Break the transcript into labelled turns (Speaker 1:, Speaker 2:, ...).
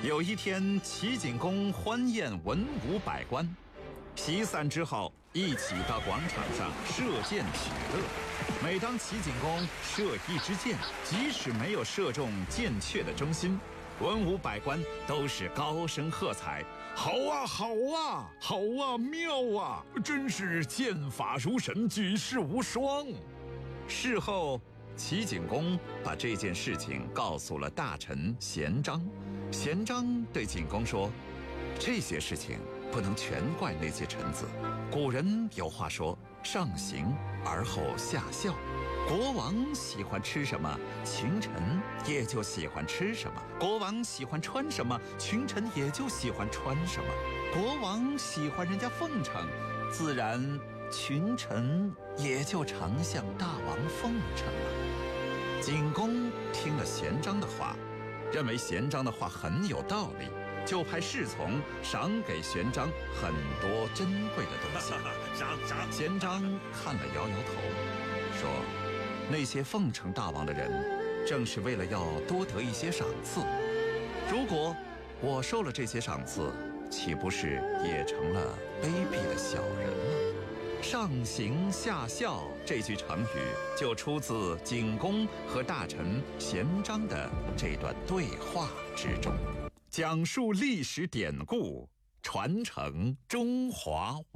Speaker 1: 有一天，齐景公欢宴文武百官，席散之后，一起到广场上射箭取乐。每当齐景公射一支箭，即使没有射中箭雀的中心，文武百官都是高声喝彩：“好啊，好啊，好啊，妙啊！真是剑法如神，举世无双。”事后，齐景公把这件事情告诉了大臣贤章。贤章对景公说：“这些事情不能全怪那些臣子。古人有话说，上行而后下效。国王喜欢吃什么，群臣也就喜欢吃什么；国王喜欢穿什么，群臣也就喜欢穿什么。国王喜欢人家奉承，自然群臣也就常向大王奉承了。”景公听了贤章的话，认为贤章的话很有道理，就派侍从赏给贤章很多珍贵的东西。贤章看了摇摇头，说：“那些奉承大王的人，正是为了要多得一些赏赐。如果我受了这些赏赐，岂不是也成了卑鄙的小人了？”上行下效这句成语就出自景公和大臣贤章的这段对话之中，讲述历史典故，传承中华